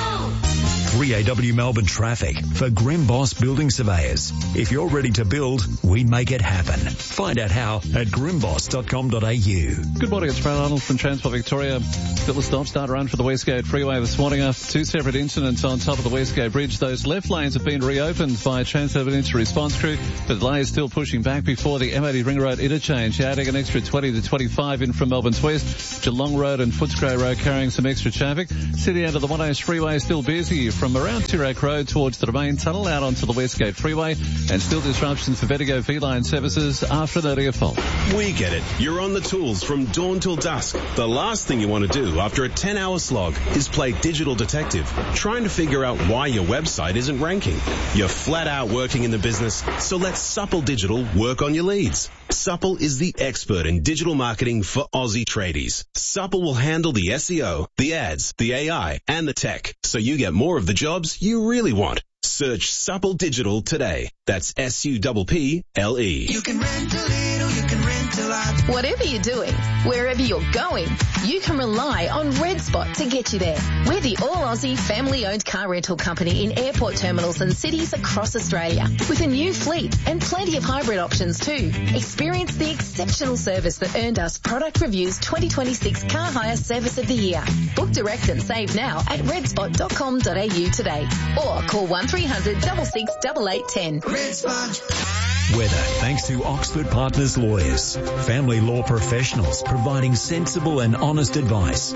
3AW Melbourne traffic for Grimboss Building Surveyors. If you're ready to build, we make it happen. Find out how at grimboss.com.au. Good morning, it's Brad Arnold from Transport Victoria. Got the stop-start run for the Westgate Freeway this morning after two separate incidents on top of the Westgate Bridge. Those left lanes have been reopened by Transurban Incident Response Crew. The delay is still pushing back before the MOD Ring Road interchange, adding an extra 20 to 25 in from Melbourne's west. Geelong Road and Footscray Road carrying some extra traffic. City end of the 1O's Freeway is still busy from around Toorak Road towards the Domain Tunnel out onto the Westgate Freeway, and still disruptions for Vertigo V-Line services after an earlier fault. We get it. You're on the tools from dawn till dusk. The last thing you want to do after a 10-hour slog is play digital detective, trying to figure out why your website isn't ranking. You're flat out working in the business, so let Supple Digital work on your leads. Supple is the expert in digital marketing for Aussie tradies. Supple will handle the SEO, the ads, the AI, and the tech, so you get more of the jobs you really want. Search Supple Digital today. That's SUPPLE. You can rent a little, you can rent a lot. Whatever you're doing, wherever you're going, you can rely on Red Spot to get you there. We're the all-Aussie family-owned car rental company in airport terminals and cities across Australia, with a new fleet and plenty of hybrid options too. Experience the exceptional service that earned us Product Review's 2026 Car Hire Service of the Year. Book direct and save now at redspot.com.au today, or call 1300 66 8810. Red Spot. Weather thanks to Oxford Partners Lawyers. Family law professionals providing sensible and honest advice.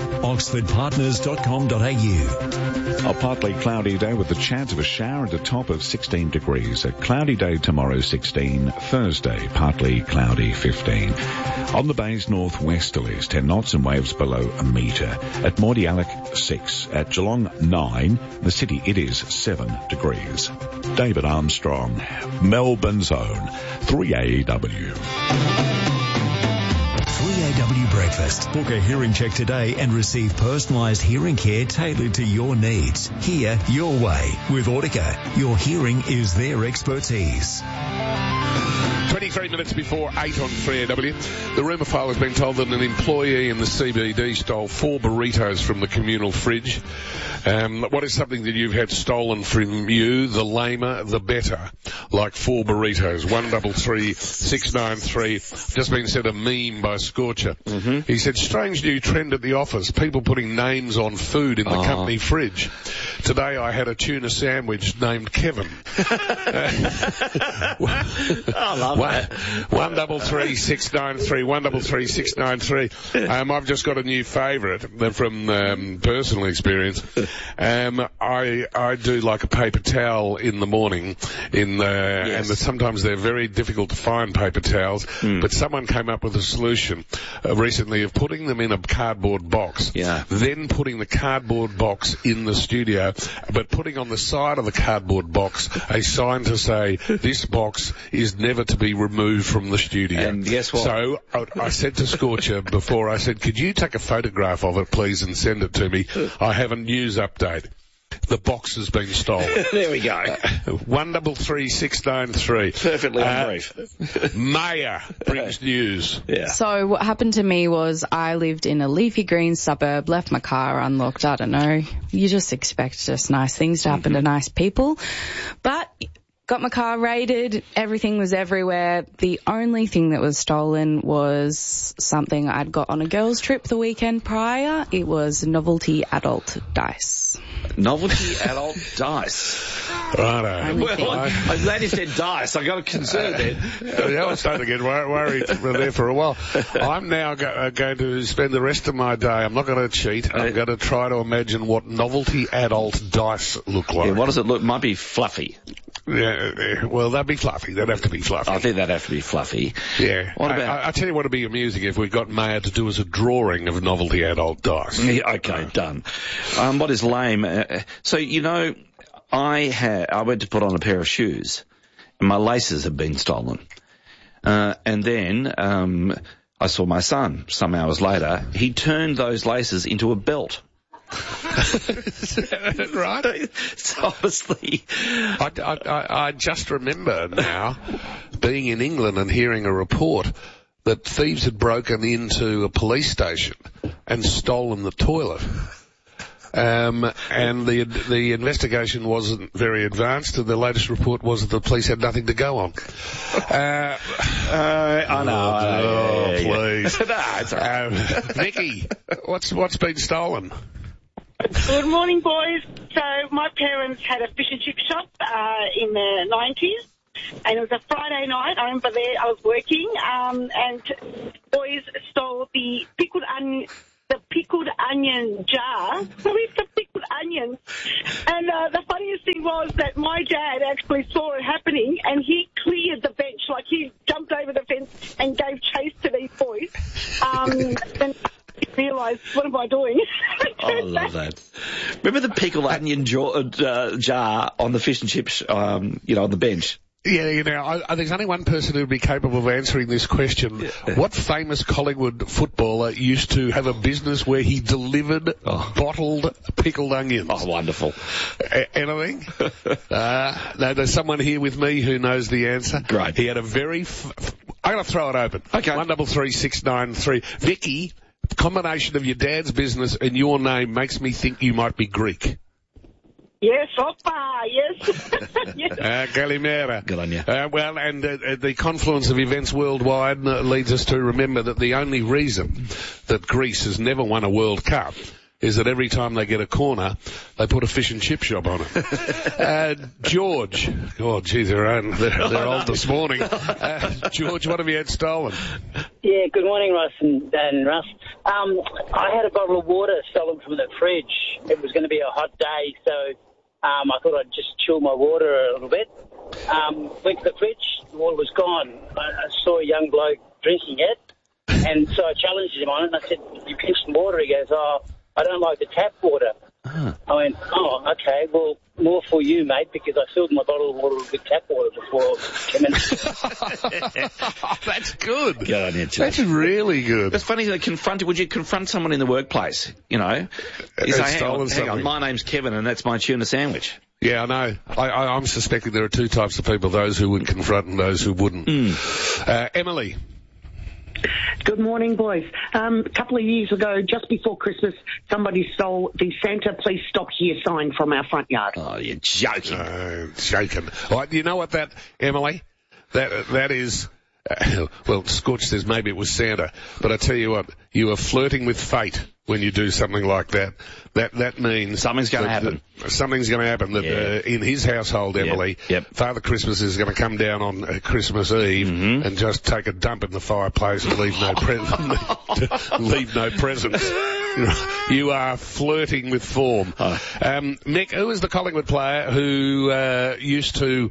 oxfordpartners.com.au. A partly cloudy day with the chance of a shower at a top of 16 degrees. A cloudy day tomorrow, 16. Thursday, partly cloudy, 15. On the bays, northwesterlies, 10 knots and waves below a metre. At Mordialloc, 6. At Geelong, 9. The city, it is 7 degrees. David Armstrong, Melbourne's own 3AW. 3AW Breakfast. Book a hearing check today and receive personalised hearing care tailored to your needs. Hear your way. With Audica, your hearing is their expertise. 23 minutes before 8 on 3AW. The rumour file has been told that an employee in the CBD stole 4 burritos from the communal fridge. What is something that you've had stolen from you? The lamer, the better. Like 4 burritos. 133693. Just been said a meme by Scorcher. Mm-hmm. He said, strange new trend at the office. People putting names on food in the company fridge. Today I had a tuna sandwich named Kevin. I love that. 133693. 133693. I've just got a new favourite from personal experience. I do like a paper towel in the morning, and sometimes they're very difficult to find, paper towels. But someone came up with a solution recently of putting them in a cardboard box. Yeah. Then putting the cardboard box in the studio, but putting on the side of the cardboard box a sign to say this box is never to be removed from the studio. And guess what? So I said to Scorcher before, I said, could you take a photograph of it, please, and send it to me? I have a news update. The box has been stolen. There we go. 133693. Perfectly on brief. Maya brings news. Yeah. So what happened to me was I lived in a leafy green suburb, left my car unlocked. I don't know. You just expect just nice things to happen to nice people. But got my car raided. Everything was everywhere. The only thing that was stolen was something I'd got on a girls' trip the weekend prior. It was novelty adult dice. Novelty adult dice. Righto. Well, I'm glad you said dice. I got concerned then. Yeah, I'm starting to get worried there for a while. I'm now going to spend the rest of my day, I'm not going to cheat, I'm going to try to imagine what novelty adult dice look like. Yeah, what does it look? Might be fluffy. Yeah, well, they'd be fluffy. They'd have to be fluffy. I think they'd have to be fluffy. Yeah. What about... I tell you what would be amusing if we got Maya to do us a drawing of novelty adult dice. Yeah, okay, done. What is lame? So, you know, I went to put on a pair of shoes and my laces had been stolen. And then I saw my son some hours later. He turned those laces into a belt. Right? So honestly, I just remember now being in England and hearing a report that thieves had broken into a police station and stolen the toilet. And the investigation wasn't very advanced, and the latest report was that the police had nothing to go on. I know. Please. No, it's all right. Vicky, what's been stolen? Good morning, boys. So my parents had a fish and chip shop in the 90s, and it was a Friday night. I remember there I was working, and boys stole the pickled onion jar. Probably the pickled onions. And the funniest thing was that my dad actually saw it happening, and he cleared the bench, like he jumped over the fence and gave chase to these boys. And realised, what am I doing? I love that. Remember the pickled onion jar on the fish and chips, on the bench? Yeah, there's only one person who would be capable of answering this question. Yeah. What famous Collingwood footballer used to have a business where he delivered bottled pickled onions? Oh, wonderful. Anything? No, there's someone here with me who knows the answer. Great. He had a very... I'm going to throw it open. Okay. 133693. Vicky, the combination of your dad's business and your name makes me think you might be Greek. Yes, oppa, yes. Yes. Kalimera. Good on you. Well, and the confluence of events worldwide leads us to remember that the only reason that Greece has never won a World Cup is that every time they get a corner, they put a fish and chip shop on it. George. Oh, geez, they're old this morning. George, what have you had stolen? Yeah, good morning, Russ and Russ. I had a bottle of water stolen from the fridge. It was going to be a hot day, so I thought I'd just chill my water a little bit. Went to the fridge, the water was gone. I saw a young bloke drinking it, and so I challenged him on it, and I said, "You drink some water?" He goes, "Oh, I don't like the tap water." I went, "Oh, okay, well, more for you, mate, because I filled my bottle of water with tap water before 10 minutes." That's good. Good on you, George. That's really good. It's funny that would you confront someone in the workplace, you know? You say, hang on, my name's Kevin and that's my tuna sandwich. Yeah, I know. I'm suspecting there are two types of people, those who would confront and those who wouldn't. Emily. Good morning, boys. A couple of years ago, just before Christmas, somebody stole the Santa Please Stop Here sign from our front yard. Oh, you're joking. Joking. All right, you know what Emily? That is... well, Scorch says maybe it was Santa, but I tell you what, you are flirting with fate when you do something like that. That means... Something's going to happen. Something's going to happen. That in his household, Emily, Father Christmas is going to come down on Christmas Eve and just take a dump in the fireplace and leave no presents. You are flirting with form. Mick, who is the Collingwood player who used to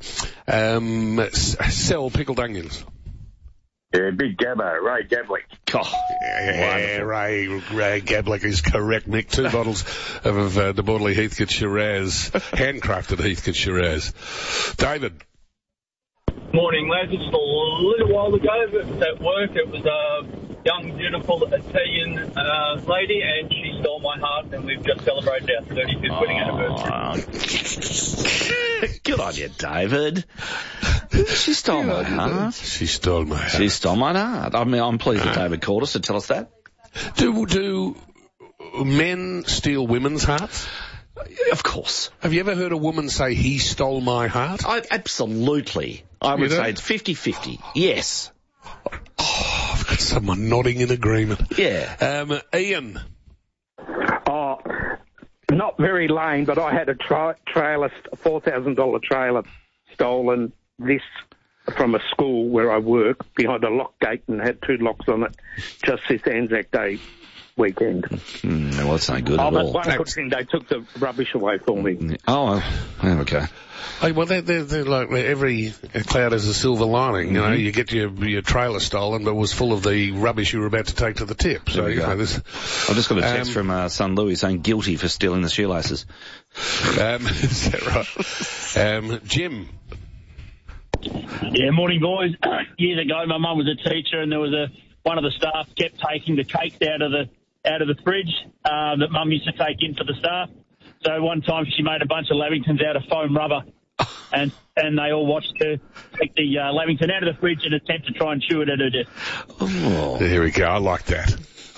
sell pickled onions? Yeah, big Gabbo, Ray Gablick. Oh, yeah, Ray Gablick is correct, Mick. 2 bottles of the Borderley Heathcote Shiraz, handcrafted Heathcote Shiraz. David. Morning, lads. Just a little while ago at work, it was a young, beautiful Italian lady, and she stole my heart, and we've just celebrated our 35th wedding anniversary. Good on you, David. She stole my heart. She stole my heart. She stole my heart. I mean, I'm pleased that David called us to tell us that. Do men steal women's hearts? Of course. Have you ever heard a woman say, he stole my heart? Absolutely. I would say it's 50-50. Yes. Oh, I've got someone nodding in agreement. Yeah. Ian. Oh, not very lame, but I had a trailer, a $4,000 trailer stolen from a school where I work behind a lock gate and had 2 locks on it just this Anzac Day weekend. Well, that's not good at all. One good thing, they took the rubbish away for me. Oh, okay. Hey, well, they're like every cloud has a silver lining. You know, you get your trailer stolen, but it was full of the rubbish you were about to take to the tip. So, you know, I've just got a text from son Louis saying guilty for stealing the shoelaces. Is that right? Jim. Yeah, morning, boys. Years ago, my mum was a teacher, and there was one of the staff kept taking the cakes out of the fridge that mum used to take in for the staff. So one time she made a bunch of Lamingtons out of foam rubber, and they all watched her take the Lamington out of the fridge and attempt to try and chew it at her desk. Oh. There we go. I like that.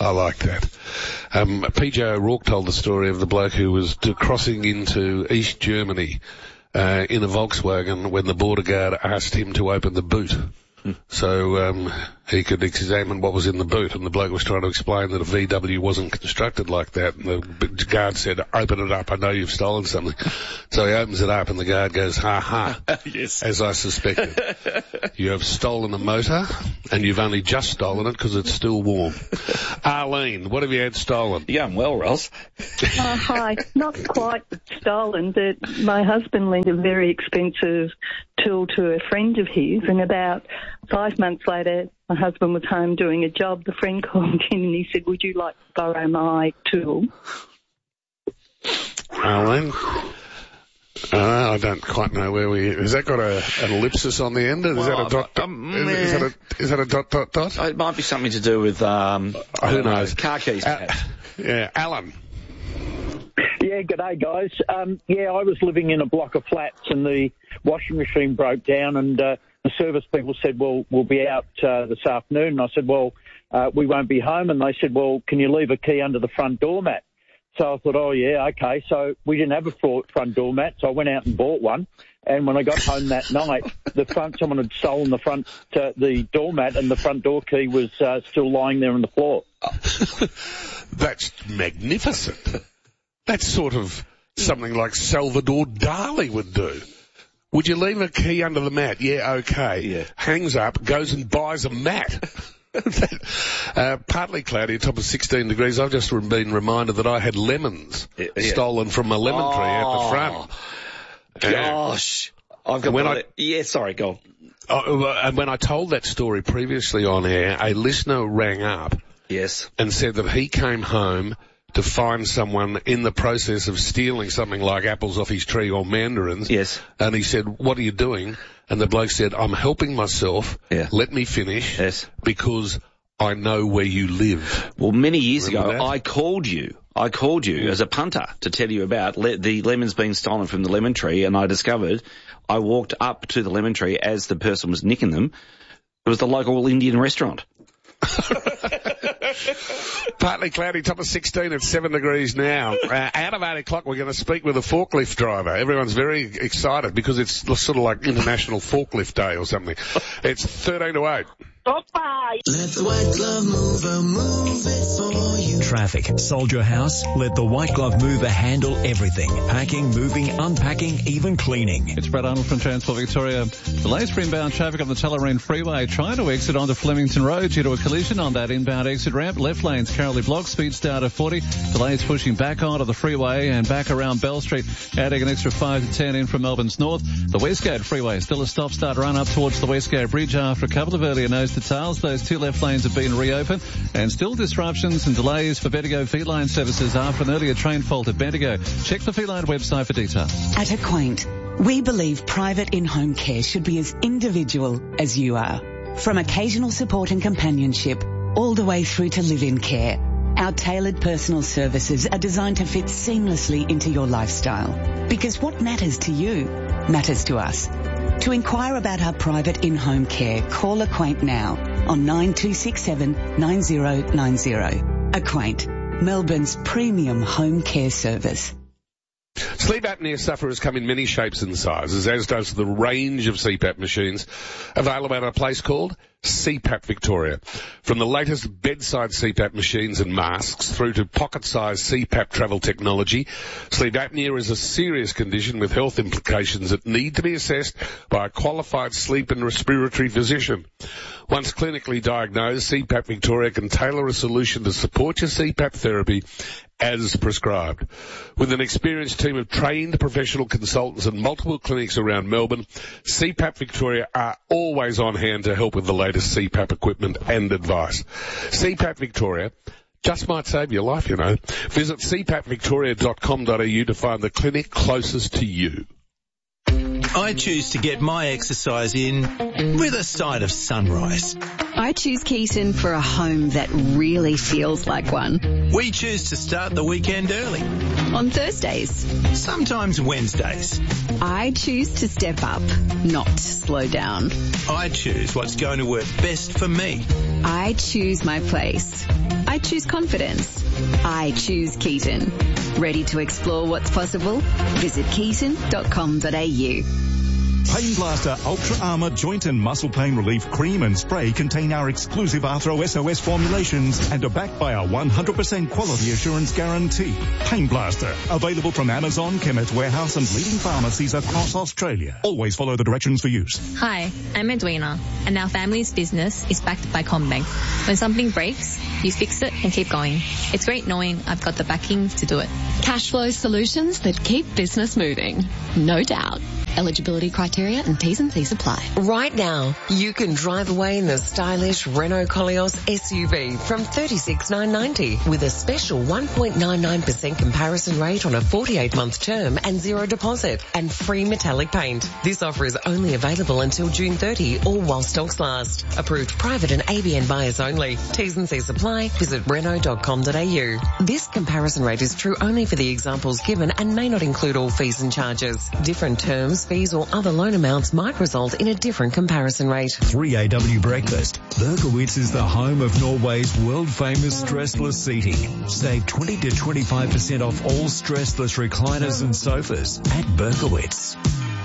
PJ O'Rourke told the story of the bloke who was crossing into East Germany in a Volkswagen when the border guard asked him to open the boot. So he could examine what was in the boot, and the bloke was trying to explain that a VW wasn't constructed like that, and the guard said, open it up, I know you've stolen something. So he opens it up, and the guard goes, ha, yes. As I suspected. You have stolen a motor, and you've only just stolen it because it's still warm. Arlene, what have you had stolen? You're going well, Ross. Hi. Not quite stolen, but my husband lent a very expensive tool to a friend of his, and about 5 months later, my husband was home doing a job. The friend called in and he said, would you like to borrow my tool? Arlene? I don't quite know where has that got an ellipsis on the end? Is that a dot? Is that a dot? It might be something to do with, who knows? Car keys, perhaps. Yeah, Alan. Yeah, g'day, guys. I was living in a block of flats and the washing machine broke down, and the service people said, well, we'll be out this afternoon. And I said, well, we won't be home. And they said, well, can you leave a key under the front doormat? So I thought, oh, yeah, okay. So we didn't have a front doormat, so I went out and bought one. And when I got home that night, someone had stolen the doormat, and the front door key was still lying there on the floor. That's magnificent. That's sort of something like Salvador Dali would do. Would you leave a key under the mat? Yeah, okay. Yeah. Hangs up, goes and buys a mat. Partly cloudy, top of 16 degrees. I've just been reminded that I had lemons stolen from my lemon tree at the front. Gosh. I've got sorry, go on. And when I told that story previously on air, a listener rang up. Yes. And said that he came home to find someone in the process of stealing something like apples off his tree or mandarins. Yes. And he said, what are you doing? And the bloke said, I'm helping myself. Yeah. Let me finish. Yes. Because I know where you live. Well, many years ago, that? I called you as a punter to tell you about the lemons being stolen from the lemon tree, and I discovered I walked up to the lemon tree as the person was nicking them. It was the local Indian restaurant. Partly cloudy, top of 16 at 7 degrees now. Out of 8 o'clock, we're going to speak with a forklift driver. Everyone's very excited because it's sort of like International Forklift Day or something. It's 13 to 8. Bye. Let the White Glove Mover move it for you. Traffic. Sold your house? Let the White Glove Mover handle everything. Packing, moving, unpacking, even cleaning. It's Brad Arnold from Transport Victoria. Delays for inbound traffic on the Tullamarine Freeway trying to exit onto Flemington Road due to a collision on that inbound exit ramp. Left lane's currently blocked. Speed start at 40. Delays pushing back onto the freeway and back around Bell Street, adding an extra 5 to 10 in from Melbourne's north. The Westgate Freeway still a stop-start run up towards the Westgate Bridge after a couple of earlier nose to tails. Those 2 left lanes have been reopened, and still disruptions and delays for Bendigo Feedline services after an earlier train fault at Bendigo. Check the Feedline website for details. At Acquaint, we believe private in-home care should be as individual as you are. From occasional support and companionship, all the way through to live-in care, our tailored personal services are designed to fit seamlessly into your lifestyle. Because what matters to you matters to us. To inquire about our private in-home care, call Acquaint now on 9267 9090. Acquaint, Melbourne's premium home care service. Sleep apnea sufferers come in many shapes and sizes, as does the range of CPAP machines available at a place called CPAP Victoria. From the latest bedside CPAP machines and masks through to pocket-sized CPAP travel technology, sleep apnea is a serious condition with health implications that need to be assessed by a qualified sleep and respiratory physician. Once clinically diagnosed, CPAP Victoria can tailor a solution to support your CPAP therapy as prescribed. With an experienced team of trained professional consultants and multiple clinics around Melbourne, CPAP Victoria are always on hand to help with the latest CPAP equipment and advice. CPAP Victoria just might save your life, you know. Visit cpapvictoria.com.au to find the clinic closest to you. I choose to get my exercise in with a side of sunrise. I choose Keaton for a home that really feels like one. We choose to start the weekend early. On Thursdays. Sometimes Wednesdays. I choose to step up, not slow down. I choose what's going to work best for me. I choose my place. I choose confidence. I choose Keaton. Ready to explore what's possible? Visit keaton.com.au. Pain Blaster Ultra Armour Joint and Muscle Pain Relief Cream and Spray contain our exclusive Arthro SOS formulations and are backed by our 100% quality assurance guarantee. Pain Blaster, available from Amazon, Chemist Warehouse and leading pharmacies across Australia. Always follow the directions for use. Hi, I'm Edwina, and our family's business is backed by CommBank. When something breaks, you fix it and keep going. It's great knowing I've got the backing to do it. Cash flow solutions that keep business moving. No doubt. Eligibility criteria and T's and C's apply. Right now, you can drive away in the stylish Renault Koleos SUV from $36,990 with a special 1.99% comparison rate on a 48-month term and zero deposit and free metallic paint. This offer is only available until June 30 or while stocks last. Approved private and ABN buyers only. T's and C's apply. Visit Renault.com.au. This comparison rate is true only for the examples given and may not include all fees and charges. Different terms, fees or other loan amounts might result in a different comparison rate. 3AW Breakfast. Berkowitz is the home of Norway's world-famous stressless seating. Save 20 to 25% off all stressless recliners and sofas at Berkowitz.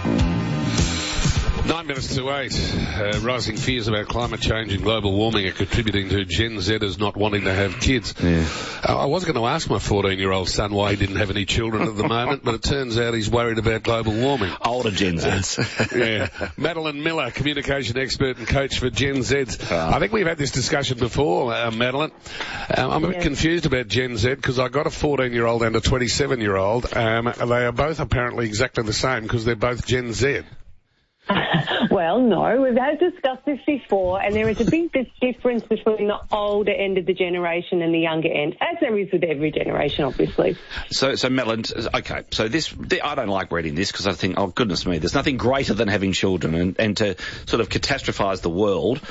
9 minutes to 8. Rising fears about climate change and global warming are contributing to Gen Zers not wanting to have kids. Yeah. I was going to ask my 14-year-old son why he didn't have any children at the moment, but it turns out he's worried about global warming. Older Gen Zs. Yeah. Madeline Miller, communication expert and coach for Gen Zs. I think we've had this discussion before, Madeline. I'm a bit confused about Gen Z because I got a 14-year-old and a 27-year-old. They are both apparently exactly the same because they're both Gen Z. Well, no, we've had discussed this before, and there is a big difference between the older end of the generation and the younger end, as there is with every generation, obviously. So Madeline, okay, so I don't like reading this because I think, oh goodness me, there's nothing greater than having children and to sort of catastrophize the world.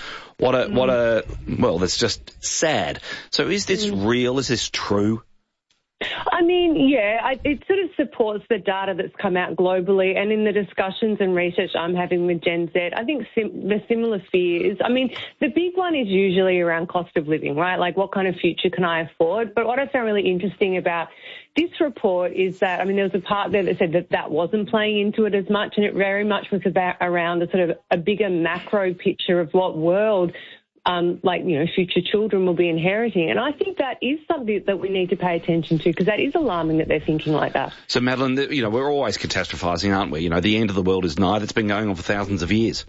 Well, that's just sad. So is this real? Is this true? I mean, yeah, it sort of supports the data that's come out globally, and in the discussions and research I'm having with Gen Z, I think the similar fears. I mean, the big one is usually around cost of living, right? Like, what kind of future can I afford? But what I found really interesting about this report is that, I mean, there was a part there that said that wasn't playing into it as much, and it very much was around a sort of a bigger macro picture of what world future children will be inheriting. And I think that is something that we need to pay attention to because that is alarming that they're thinking like that. So, Madeline, we're always catastrophizing, aren't we? The end of the world is nigh. That's been going on for thousands of years.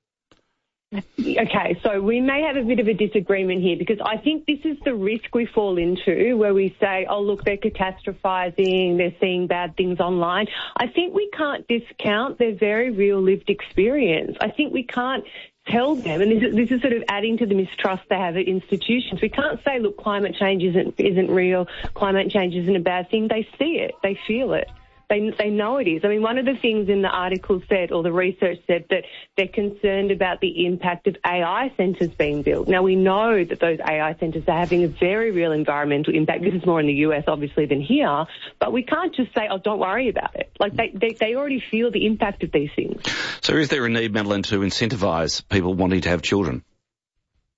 Okay, so we may have a bit of a disagreement here because I think this is the risk we fall into where we say, oh, look, they're catastrophizing, they're seeing bad things online. I think we can't discount their very real lived experience. I think we can't tell them, and this is sort of adding to the mistrust they have at institutions. We can't say, look, climate change isn't real, climate change isn't a bad thing. They see it, they feel it. They know it is. I mean, one of the things in the article said, or the research said, that they're concerned about the impact of AI centres being built. Now, we know that those AI centres are having a very real environmental impact. This is more in the US, obviously, than here. But we can't just say, oh, don't worry about it. Like, they already feel the impact of these things. So is there a need, Madeline, to incentivise people wanting to have children?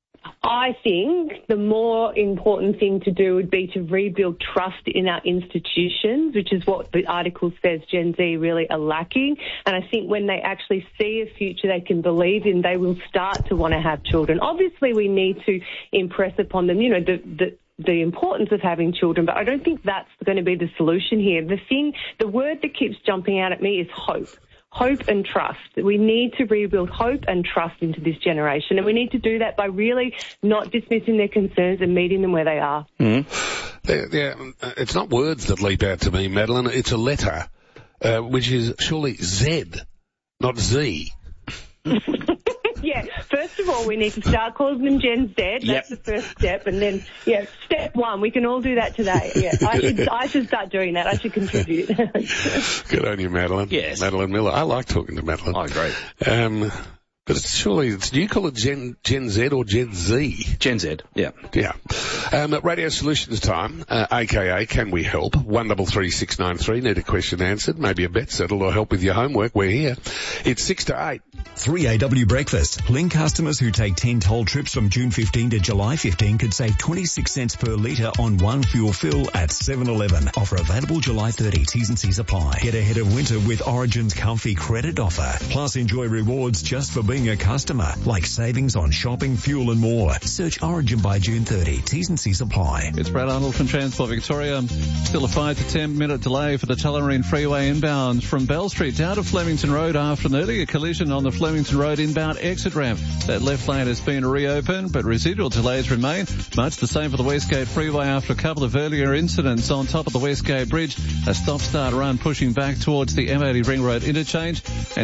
I think the more important thing to do would be to rebuild trust in our institutions, which is what the article says Gen Z really are lacking. And I think when they actually see a future they can believe in, they will start to want to have children. Obviously, we need to impress upon them, the importance of having children, but I don't think that's going to be the solution here. The word that keeps jumping out at me is hope. Hope and trust. We need to rebuild hope and trust into this generation, and we need to do that by really not dismissing their concerns and meeting them where they are. Mm-hmm. It's not words that leap out to me, Madeline. It's a letter, which is surely Z, not Z. Yeah, first of all, we need to start calling them Gen Z. That's the first step. And then, step one, we can all do that today. Yeah, I should start doing that. I should contribute. Good on you, Madeline. Yes. Madeline Miller. I like talking to Madeline. I agree. But do you call it Gen Z or Gen Z? Gen Z, yeah. Yeah. Radio Solutions time, aka Can We Help? 133693. Need a question answered, maybe a bet settled or help with your homework. We're here. It's 6 to 8. 3AW Breakfast. Link customers who take 10 toll trips from June 15 to July 15 could save 26 cents per litre on one fuel fill at 7-Eleven. Offer available July 30. T's and C's apply. Get ahead of winter with Origin's comfy credit offer. Plus enjoy rewards just for being a customer, like savings on shopping, fuel and more. Search Origin by June 30. T's and C's apply. It's Brad Arnold from Transport Victoria. Still a 5 to 10 minute delay for the Tullamarine Freeway inbound from Bell Street down to Flemington Road after an earlier collision on the Flemington Road inbound exit ramp. That left lane has been reopened, but residual delays remain. Much the same for the Westgate Freeway after a couple of earlier incidents on top of the Westgate Bridge. A stop-start run pushing back towards the M80 Ring Road interchange. And